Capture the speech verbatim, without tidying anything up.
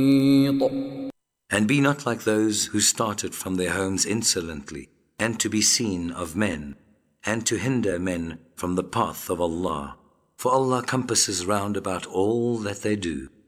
And be not like those who started from their homes insolently, and to be seen of men, and to hinder men from the path of Allah. For Allah compasses round about all that they do.